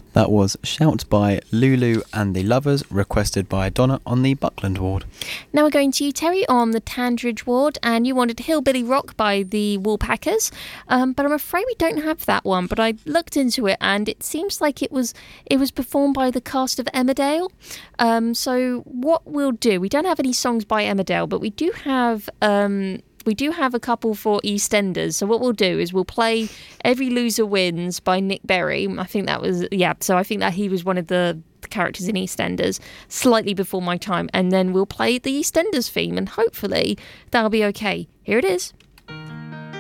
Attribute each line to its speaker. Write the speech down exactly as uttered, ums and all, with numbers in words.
Speaker 1: That was Shout by Lulu and the Lovers, requested by Donna on the Buckland ward.
Speaker 2: Now we're going to you, Terry, on the Tandridge ward, and you wanted Hillbilly Rock by the Woolpackers, um, but I'm afraid we don't have that one. But I looked into it, and it seems like it was it was performed by the cast of Emmerdale. Um, so what we'll do, we don't have any songs by Emmerdale, but we do have... Um, We do have a couple for EastEnders. So what we'll do is we'll play Every Loser Wins by Nick Berry. I think that was, yeah, so I think that he was one of the characters in EastEnders, slightly before my time. And then we'll play the EastEnders theme, and hopefully that'll be okay. Here it is.